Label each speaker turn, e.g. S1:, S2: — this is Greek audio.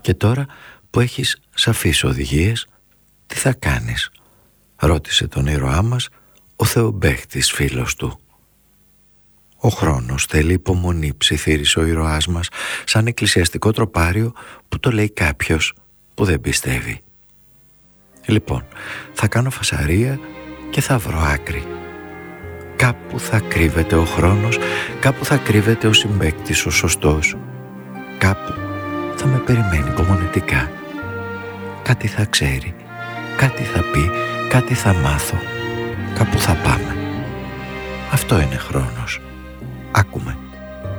S1: «Και τώρα που έχεις σαφείς οδηγίες, τι θα κάνεις?» ρώτησε τον ήρωά μας ο θεομπαίχτης φίλος του. «Ο χρόνος θέλει υπομονή», ψιθύρισε ο ήρωάς μας, σαν εκκλησιαστικό τροπάριο που το λέει κάποιος που δεν πιστεύει. «Λοιπόν, θα κάνω φασαρία και θα βρω άκρη. Κάπου θα κρύβεται ο χρόνος, κάπου θα κρύβεται ο συμπαίκτης ο σωστός. Κάπου θα με περιμένει υπομονετικά. Κάτι θα ξέρει, κάτι θα πει, κάτι θα μάθω. Κάπου θα πάμε. Αυτό είναι χρόνος. Άκουμε».